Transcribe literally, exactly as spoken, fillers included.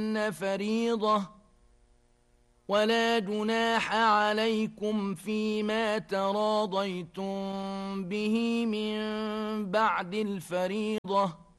فريضة ولا جناح عليكم فيما تراضيتم به من بعد الفريضة